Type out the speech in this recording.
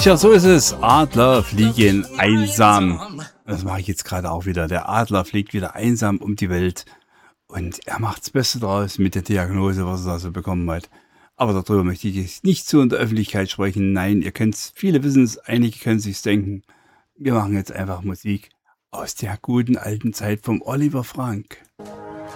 Tja, so ist es. Adler fliegen einsam. Das mache ich jetzt gerade auch wieder. Der Adler fliegt wieder einsam um die Welt. Und er macht das Beste draus mit der Diagnose, was er da so bekommen hat. Aber darüber möchte ich jetzt nicht so in der Öffentlichkeit sprechen. Nein, ihr kennt es, viele wissen es, einige können sich's denken. Wir machen jetzt einfach Musik aus der guten alten Zeit vom Oliver Frank.